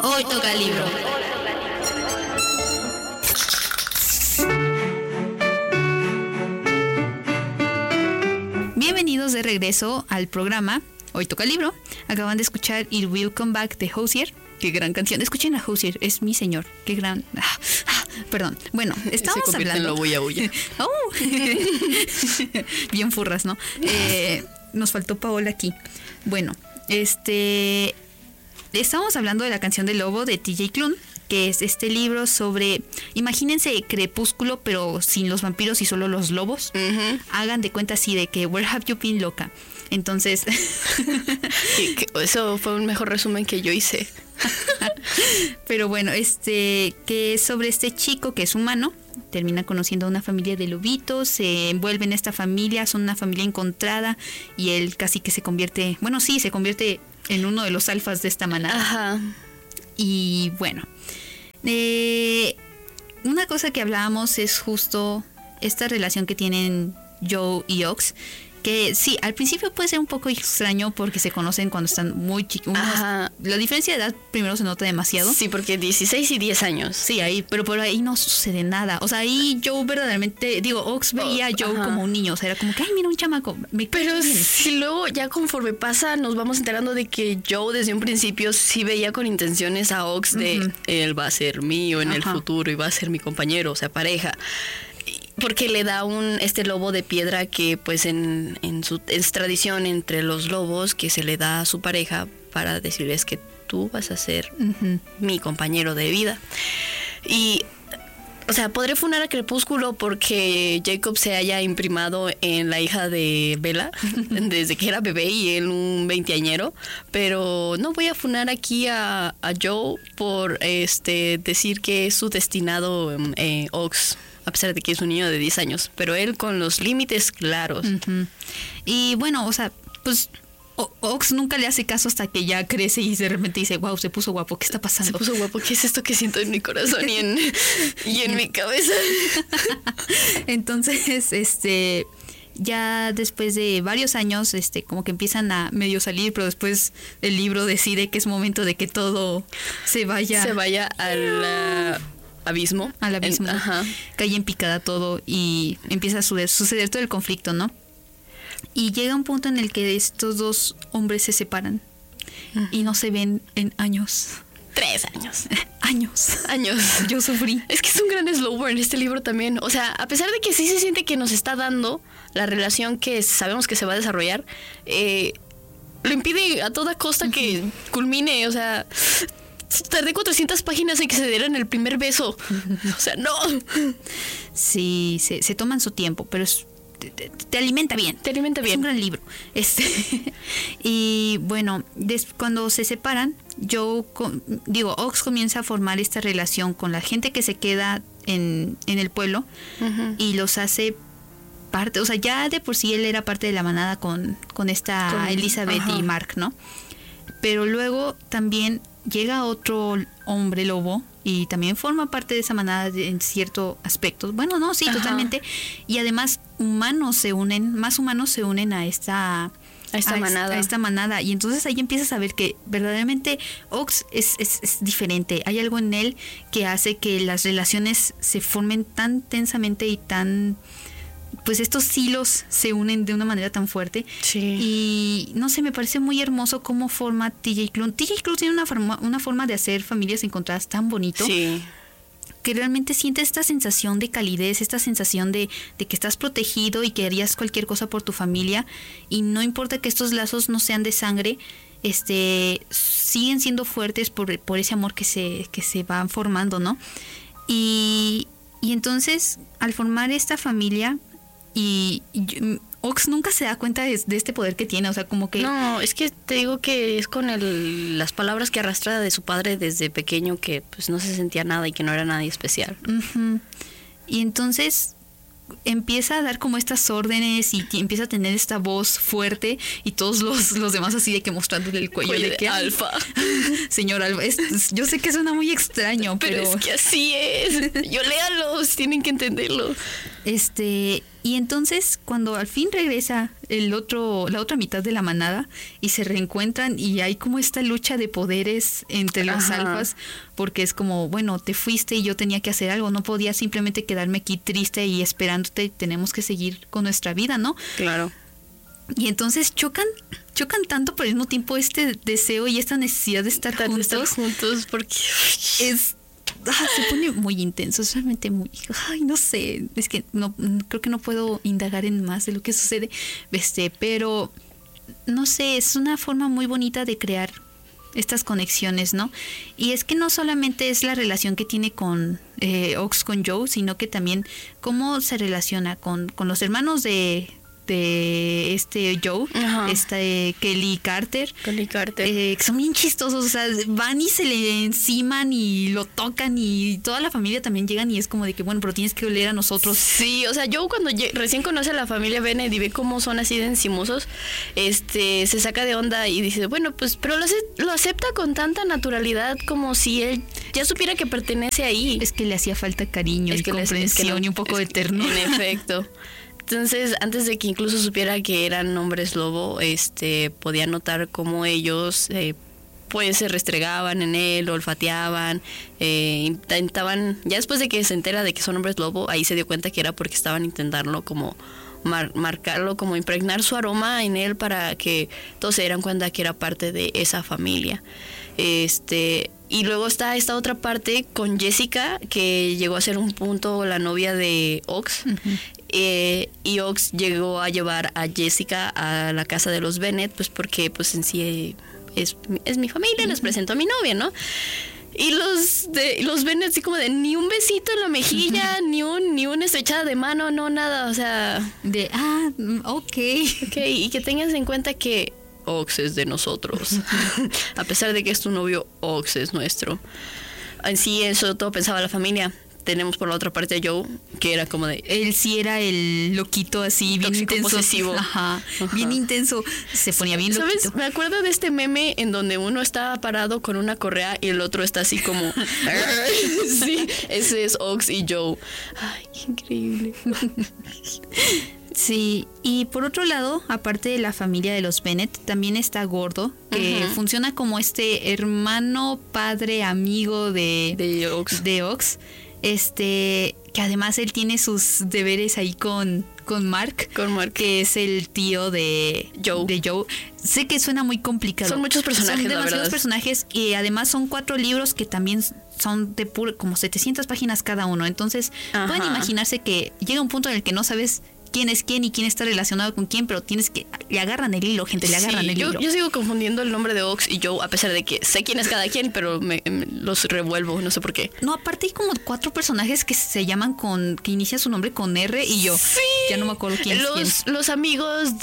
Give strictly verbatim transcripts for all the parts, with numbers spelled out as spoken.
Hoy toca libro. Bienvenidos de regreso al programa Hoy toca libro. Acaban de escuchar It Will Come Back de Hozier. Qué gran canción. Escuchen a Hozier, es mi señor. Qué gran... Ah, ah, perdón. Bueno, estábamos Se hablando... en lo bulla bulla. Oh. Bien furras, ¿no? Eh, nos faltó Paola aquí. Bueno, este... estábamos hablando de la canción del lobo de T J Klune, que es este libro sobre... Imagínense Crepúsculo, pero sin los vampiros y solo los lobos. Uh-huh. Hagan de cuenta así de que Where have you been, loca? Entonces... Eso fue un mejor resumen que yo hice. Pero bueno, este que es sobre este chico que es humano, termina conociendo a una familia de lobitos, se envuelve en esta familia, son una familia encontrada y él casi que se convierte, bueno sí, se convierte en uno de los alfas de esta manada. Ajá. Y bueno, eh, una cosa que hablábamos es justo esta relación que tienen Joe y Ox. Que sí, al principio puede ser un poco extraño porque se conocen cuando están muy chiquitos. La diferencia de edad primero se nota demasiado. Sí, porque dieciséis y diez años. Sí, ahí, pero por ahí no sucede nada. O sea, ahí Joe verdaderamente, digo, Ox veía a Joe ajá. como un niño. O sea, era como que, ay, mira un chamaco. Me pero si luego ya conforme pasa nos vamos enterando de que Joe desde un principio sí veía con intenciones a Ox de uh-huh. él va a ser mío en ajá. el futuro y va a ser mi compañero, o sea, pareja. Porque le da un este lobo de piedra que pues en, en su es tradición entre los lobos que se le da a su pareja para decirles que tú vas a ser uh-huh. mi compañero de vida. Y o sea, podré funar a Crepúsculo porque Jacob se haya imprimado en la hija de Bella desde que era bebé y él un veinteañero, pero no voy a funar aquí a, a Joe por este decir que es su destinado eh, Ox, a pesar de que es un niño de diez años, pero él con los límites claros. Uh-huh. Y bueno, o sea, pues o- Ox nunca le hace caso hasta que ya crece y de repente dice, wow, se puso guapo, ¿qué está pasando? Se puso guapo, ¿qué es esto que siento en mi corazón y en, y en mi cabeza? Entonces, este... ya después de varios años, este, como que empiezan a medio salir, pero después el libro decide que es momento de que todo se vaya... Se vaya al... Uh, abismo. Al abismo. En, ajá. Cae en picada todo y empieza a suceder, suceder todo el conflicto, ¿no? Y llega un punto en el que estos dos hombres se separan uh-huh. y no se ven en años. Tres años. Años. Años. Yo sufrí. Es que es un gran slow burn este libro también. O sea, a pesar de que sí se siente que nos está dando la relación que sabemos que se va a desarrollar, eh, lo impide a toda costa uh-huh. que culmine, o sea... Tardé cuatrocientas páginas en que se dieran el primer beso. O sea, no. Sí, se, se toman su tiempo, pero es, te, te, te alimenta bien. Te alimenta bien. Es un gran libro. Este, y bueno, des, cuando se separan, yo con, digo, Ox comienza a formar esta relación con la gente que se queda en, en el pueblo uh-huh. y los hace parte, o sea, ya de por sí él era parte de la manada con, con esta con, Elizabeth uh-huh. y Mark, ¿no? Pero luego también llega otro hombre lobo y también forma parte de esa manada de, en cierto aspecto. Bueno, no, sí, ajá. totalmente. Y además humanos se unen, más humanos se unen a esta... A esta a manada. Es, a esta manada. Y entonces ahí empiezas a ver que verdaderamente Ox es, es, es diferente. Hay algo en él que hace que las relaciones se formen tan tensamente y tan... pues estos hilos se unen de una manera tan fuerte. Sí. Y no sé, me parece muy hermoso cómo forma T J Klune. T J Klune tiene una forma, una forma de hacer familias encontradas tan bonito. Sí. Que realmente sientes esta sensación de calidez, esta sensación de, de que estás protegido y que harías cualquier cosa por tu familia. Y no importa que estos lazos no sean de sangre, este siguen siendo fuertes por, por ese amor que se, que se van formando, ¿no? Y, y entonces, al formar esta familia... Y, y Ox nunca se da cuenta de, de este poder que tiene, o sea, como que... No, es que te digo que es con el, las palabras que arrastra de su padre desde pequeño que pues no se sentía nada y que no era nadie especial. Uh-huh. Y entonces empieza a dar como estas órdenes y t- empieza a tener esta voz fuerte y todos los, los demás así de que mostrándole el cuello, cuello de, de que... Alfa. Señor Alfa, es, yo sé que suena muy extraño, pero... Pero es que así es. Yo léalos, tienen que entenderlo. Este, y entonces cuando al fin regresa el otro, la otra mitad de la manada y se reencuentran y hay como esta lucha de poderes entre los Ajá. alfas, porque es como, bueno, te fuiste y yo tenía que hacer algo, no podía simplemente quedarme aquí triste y esperándote, tenemos que seguir con nuestra vida, ¿no? Claro. Y entonces chocan, chocan tanto, pero al mismo tiempo este deseo y esta necesidad de estar Tan juntos. De estar juntos porque es Ah, se pone muy intenso, es realmente muy... Ay, no sé, es que no creo que no puedo indagar en más de lo que sucede, este, pero no sé, es una forma muy bonita de crear estas conexiones, ¿no? Y es que no solamente es la relación que tiene con eh, Ox con Joe, sino que también cómo se relaciona con, con los hermanos de... de este Joe, Ajá. este Kelly Carter, Kelly Carter. Eh, que son bien chistosos, o sea, van y se le enciman y lo tocan y toda la familia también llegan y es como de que, bueno, pero tienes que oler a nosotros. Sí, o sea, Joe cuando recién conoce a la familia Bennett y ve cómo son así de encimosos, este, se saca de onda y dice, bueno, pues, pero lo, lo acepta con tanta naturalidad como si él ya supiera que pertenece ahí. Es que le hacía falta cariño es y que comprensión es que no, y un poco de ternura. En efecto. Entonces, antes de que incluso supiera que eran hombres lobo, este, podía notar cómo ellos, eh, pues, se restregaban en él, olfateaban, eh, intentaban, ya después de que se entera de que son hombres lobo, ahí se dio cuenta que era porque estaban intentando como mar- marcarlo, como impregnar su aroma en él para que todos se dieran cuenta que era parte de esa familia. Este... Y luego está esta otra parte con Jessica, que llegó a ser un punto la novia de Ox. Uh-huh. Eh, y Ox llegó a llevar a Jessica a la casa de los Bennett, pues porque pues en sí es, es mi familia, uh-huh. Les presento a mi novia, ¿no? Y los de los Bennett así como de ni un besito en la mejilla, uh-huh. ni un ni una estrechada de mano, no nada, o sea... De, ah, ok. Ok, y que tengas en cuenta que Ox es de nosotros. A pesar de que es tu novio, Ox es nuestro. En sí, eso todo pensaba la familia. Tenemos por la otra parte a Joe, que era como de... Él sí era el loquito así, bien intenso. Posesivo. Ajá, Ajá. Bien intenso. Se ponía bien loquito. ¿Sabes? Me acuerdo de este meme en donde uno está parado con una correa y el otro está así como... Sí, ese es Ox y Joe. Ay, qué increíble. Sí, y por otro lado, aparte de la familia de los Bennett, también está Gordo, que uh-huh. funciona como este hermano, padre, amigo de, de Ox. De Ox. Este, que además él tiene sus deberes ahí con, con Mark, con Mark, que es el tío de Joe. de Joe. Sé que suena muy complicado. Son muchos personajes, son demasiados la verdad. personajes y además son cuatro libros que también son de puro, como setecientas páginas cada uno. Entonces, Ajá. pueden imaginarse que llega un punto en el que no sabes quién es quién y quién está relacionado con quién, pero tienes que... Le agarran el hilo, gente, le agarran sí, el yo, hilo. Yo sigo confundiendo el nombre de Ox y Joe, a pesar de que sé quién es cada quien, pero me, me los revuelvo, no sé por qué. No, aparte hay como cuatro personajes que se llaman con... que inicia su nombre con R y yo sí. ya no me acuerdo quién los, es quién. Los amigos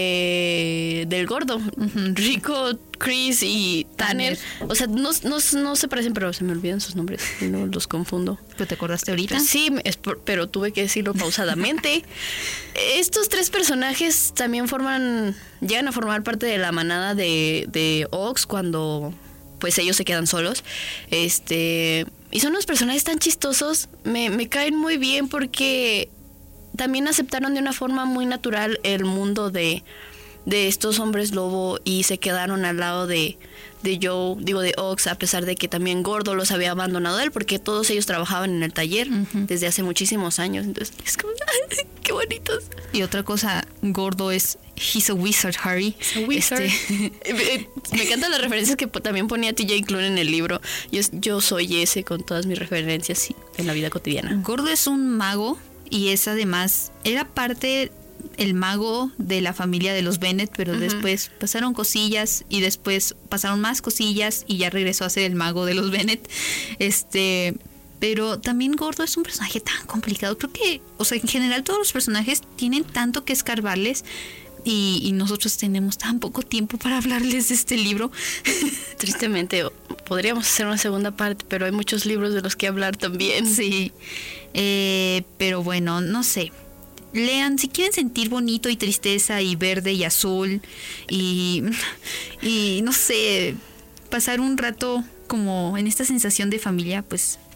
de del gordo, uh-huh. Rico, Chris y Tanner. Tanner. O sea, no, no, no se parecen, pero se me olvidan sus nombres. No los confundo. ¿Pero te acordaste ahorita? Sí, es por, pero tuve que decirlo pausadamente. Estos tres personajes también forman, llegan a formar parte de la manada de, de Ox cuando pues ellos se quedan solos. Este, y son unos personajes tan chistosos, me, me caen muy bien porque también aceptaron de una forma muy natural el mundo de, de estos hombres lobo y se quedaron al lado de, de Joe, digo de Ox, a pesar de que también Gordo los había abandonado a él porque todos ellos trabajaban en el taller uh-huh. desde hace muchísimos años. Entonces es como, ¡ay, qué bonitos! Y otra cosa, Gordo es he's a wizard, Harry. He's a wizard. Este, me encantan las referencias que también ponía T J Klune en el libro. Yo, yo soy ese con todas mis referencias sí, en la vida cotidiana. Gordo es un mago y es además, era parte el mago de la familia de los Bennett, pero uh-huh. después pasaron cosillas y después pasaron más cosillas y ya regresó a ser el mago de los Bennett. Este, pero también Gordo es un personaje tan complicado. Creo que, o sea, en general todos los personajes tienen tanto que escarbarles y, y nosotros tenemos tan poco tiempo para hablarles de este libro. Tristemente, podríamos hacer una segunda parte, pero hay muchos libros de los que hablar también. Sí, eh, pero bueno, no sé. Lean, si quieren sentir bonito y tristeza y verde y azul y, y no sé, pasar un rato como en esta sensación de familia, pues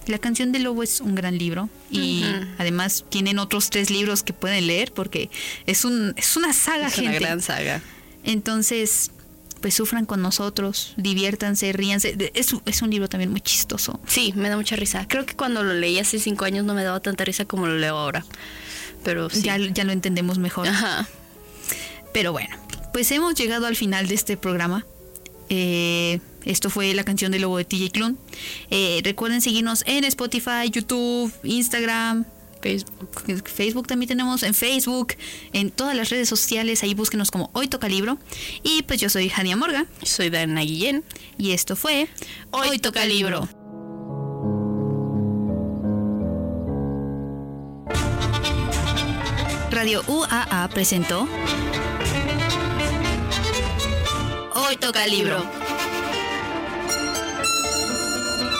La canción del lobo es un gran libro y uh-huh. además tienen otros tres libros que pueden leer porque es un es una saga, es gente. Es una gran saga. Entonces, pues sufran con nosotros, diviértanse, ríanse. Es, es un libro también muy chistoso. Sí, me da mucha risa. Creo que cuando lo leí hace cinco años no me daba tanta risa como lo leo ahora. Pero sí. Ya, ya lo entendemos mejor. Ajá. Pero bueno, pues hemos llegado al final de este programa. Eh, esto fue la canción del lobo de T J Klune. Eh, recuerden seguirnos en Spotify, YouTube, Instagram, Facebook. Facebook también tenemos, en Facebook, en todas las redes sociales. Ahí búsquenos como Hoy Toca Libro. Y pues yo soy Jania Morga. Soy Dana Guillén. Y esto fue Hoy, Hoy Toca, Toca Libro. libro. Radio U A A presentó Hoy Toca Libro,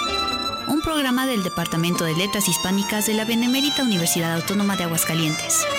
un programa del Departamento de Letras Hispánicas de la Benemérita Universidad Autónoma de Aguascalientes.